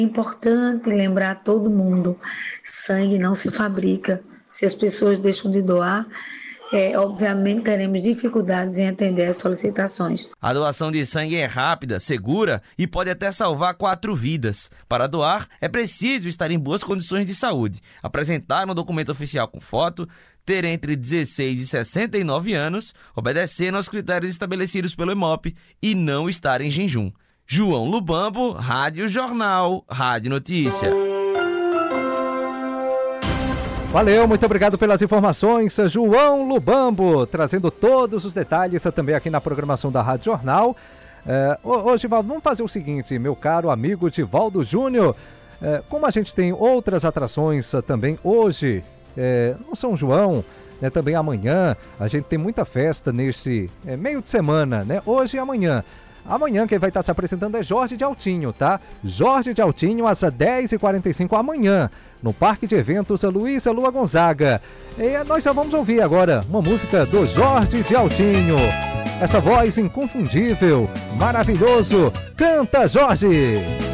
É importante lembrar a todo mundo, sangue não se fabrica. Se as pessoas deixam de doar, obviamente teremos dificuldades em atender as solicitações. A doação de sangue é rápida, segura e pode até salvar 4 vidas. Para doar, é preciso estar em boas condições de saúde, apresentar um documento oficial com foto, ter entre 16 e 69 anos, obedecendo aos critérios estabelecidos pelo Hemop e não estar em jejum. João Lubambo, Rádio Jornal, Rádio Notícia. Valeu, muito obrigado pelas informações, João Lubambo, trazendo todos os detalhes também aqui na programação da Rádio Jornal. Ô Givaldo, vamos fazer o seguinte, meu caro amigo Givaldo Júnior, como a gente tem outras atrações também hoje, no São João, né, também amanhã, a gente tem muita festa nesse meio de semana, né, hoje e amanhã. Amanhã quem vai estar se apresentando é Jorge de Altinho, tá? Jorge de Altinho às 10h45 amanhã, no Parque de Eventos Luísa Lua Gonzaga. E nós já vamos ouvir agora uma música do Jorge de Altinho. Essa voz inconfundível, maravilhoso. Canta, Jorge!